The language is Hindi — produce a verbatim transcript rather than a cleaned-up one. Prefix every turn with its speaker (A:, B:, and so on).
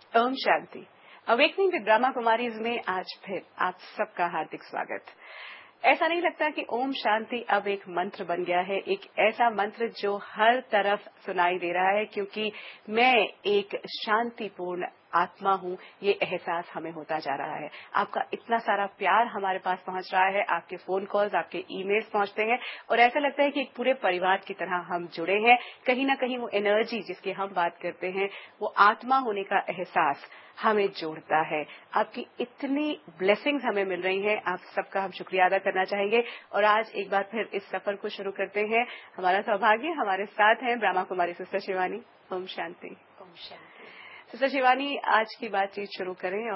A: ओम शांति। अवेकनिंग विद ब्रह्मा कुमारीज में आज फिर आप सबका हार्दिक स्वागत। ऐसा नहीं लगता कि ओम शांति अब एक मंत्र बन गया है, एक ऐसा मंत्र जो हर तरफ सुनाई दे रहा है, क्योंकि मैं एक शांतिपूर्ण आत्मा हूं, ये एहसास हमें होता जा रहा है। आपका इतना सारा प्यार हमारे पास पहुंच रहा है, आपके फोन कॉल्स, आपके ईमेल्स पहुंचते हैं और ऐसा लगता है कि एक पूरे परिवार की तरह हम जुड़े हैं। कहीं ना कहीं वो एनर्जी जिसकी हम बात करते हैं, वो आत्मा होने का एहसास हमें जोड़ता है। आपकी इतनी ब्लेसिंग्स हमें मिल रही हैं, आप सबका हम शुक्रिया अदा करना चाहेंगे। और आज एक बार फिर इस सफर को शुरू करते हैं। हमारा सौभाग्य, हमारे साथ हैं ब्रह्मा कुमारी सिस्टर शिवानी। ओम शांति।
B: ओम शांति।
A: सिस्टर शिवानी, आज की बातचीत शुरू करें